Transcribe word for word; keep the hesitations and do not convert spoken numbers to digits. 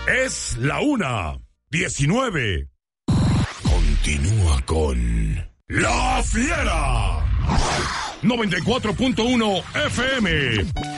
Es la una, diecinueve. Continúa con La Fiera. noventa y cuatro punto uno F M.